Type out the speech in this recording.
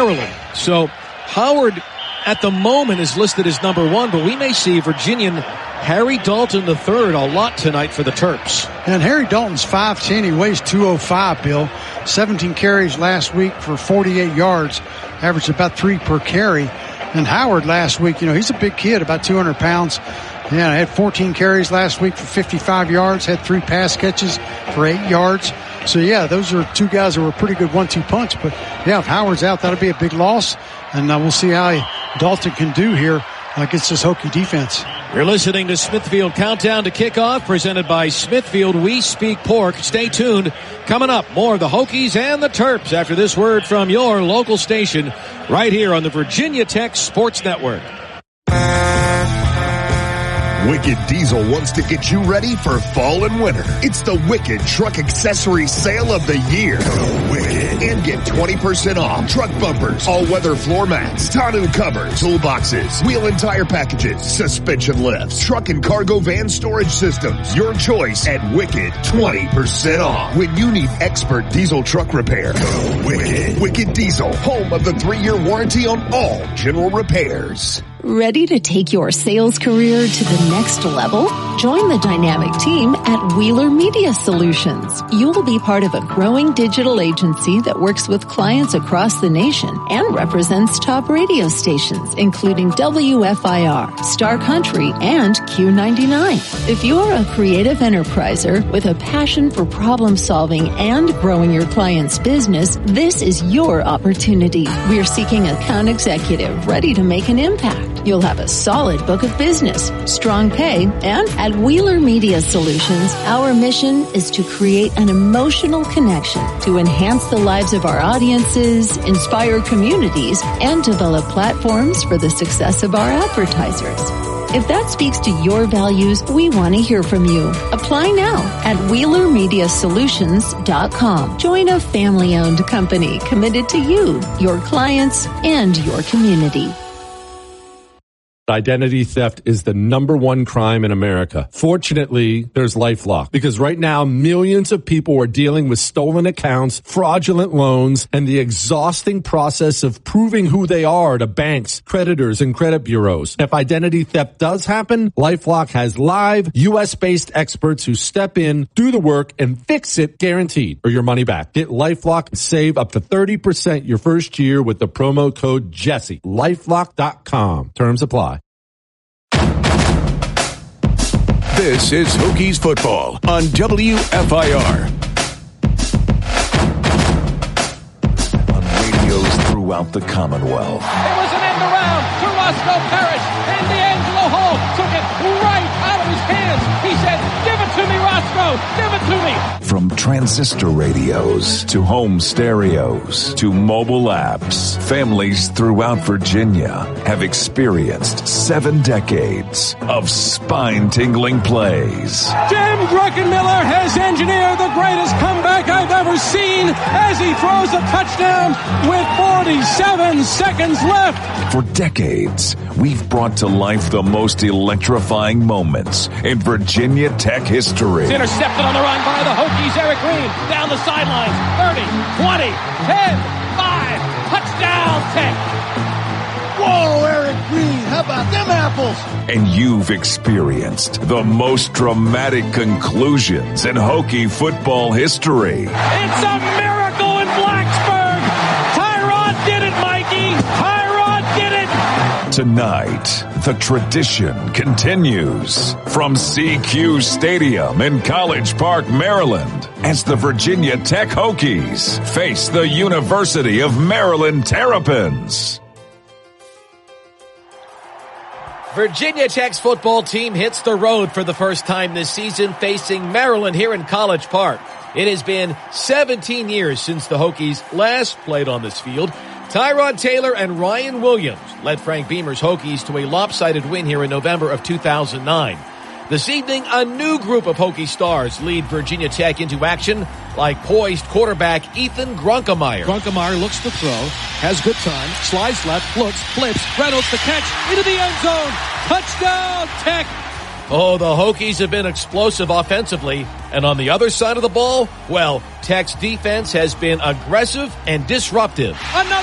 Maryland. So Howard at the moment is listed as number 1, but we may see Virginian Harry Dalton III a lot tonight for the Terps. And Harry Dalton's 5'10", he weighs 205, Bill. 17 carries last week for 48 yards, averaged about 3 per carry. And Howard last week, he's a big kid, about 200 pounds. Yeah, had 14 carries last week for 55 yards, had 3 pass catches for 8 yards. So, yeah, those are 2 guys that were a pretty good 1-2 punch. But, yeah, if Howard's out, that'll be a big loss. And we'll see how Dalton can do here against this Hokie defense. You're listening to Smithfield Countdown to Kickoff, presented by Smithfield We Speak Pork. Stay tuned. Coming up, more of the Hokies and the Terps after this word from your local station right here on the Virginia Tech Sports Network. Wicked Diesel wants to get you ready for fall and winter. It's the Wicked Truck Accessory Sale of the Year. Go Wicked and get 20% off truck bumpers, all-weather floor mats, tonneau covers, toolboxes, wheel and tire packages, suspension lifts, truck and cargo van storage systems. Your choice at Wicked. 20% off when you need expert diesel truck repair. Go Wicked. Wicked Diesel, home of the 3-year warranty on all general repairs. Ready to take your sales career to the next level? Join the dynamic team at Wheeler Media Solutions. You will be part of a growing digital agency that works with clients across the nation and represents top radio stations, including WFIR, Star Country, and Q99. If you are a creative enterpriser with a passion for problem solving and growing your client's business, this is your opportunity. We're seeking account executive ready to make an impact. You'll have a solid book of business, strong pay, and at Wheeler Media Solutions, our mission is to create an emotional connection to enhance the lives of our audiences, inspire communities, and develop platforms for the success of our advertisers. If that speaks to your values, we want to hear from you. Apply now at WheelerMediaSolutions.com. Join a family-owned company committed to you, your clients, and your community. Identity theft is the #1 crime in America. Fortunately, there's LifeLock, because right now millions of people are dealing with stolen accounts, fraudulent loans, and the exhausting process of proving who they are to banks, creditors, and credit bureaus. If identity theft does happen, LifeLock has live US-based experts who step in, do the work, and fix it guaranteed, or your money back. Get LifeLock and save up to 30% your first year with the promo code Jesse. LifeLock.com. Terms apply. This is Hokies football on WFIR. On radios throughout the Commonwealth. It was an end around to Roscoe Parrish, and D'Angelo Hall took it right out of his hands. He said, "Give it to me, Roscoe, give it to me." From transistor radios to home stereos to mobile apps, families throughout Virginia have experienced 7 decades of spine-tingling plays. Jim Druckenmiller has engineered the greatest comeback I've ever seen as he throws a touchdown with 47 seconds left. For decades, we've brought to life the most electrifying moments in Virginia Tech history. It's intercepted on the run by the Hokies. Eric Green down the sidelines. 30, 20, 10, 5. Touchdown, Tech. Whoa, Eric Green. How about them apples? And you've experienced the most dramatic conclusions in Hokie football history. It's a miracle in Blacksburg. Tyrod did it, Mikey. Tyrod did it. Tonight, the tradition continues from CQ Stadium in College Park, Maryland, as the Virginia Tech Hokies face the University of Maryland Terrapins. Virginia Tech's football team hits the road for the first time this season, facing Maryland here in College Park. It has been 17 years since the Hokies last played on this field. Tyrod Taylor and Ryan Williams led Frank Beamer's Hokies to a lopsided win here in November of 2009. This evening, a new group of Hokie stars lead Virginia Tech into action, like poised quarterback Ethan Grunkemeyer. Grunkemeyer looks to throw, has good time, slides left, looks, flips, Reynolds the catch, into the end zone. Touchdown, Tech! Oh, the Hokies have been explosive offensively, and on the other side of the ball, well, Tech's defense has been aggressive and disruptive. Another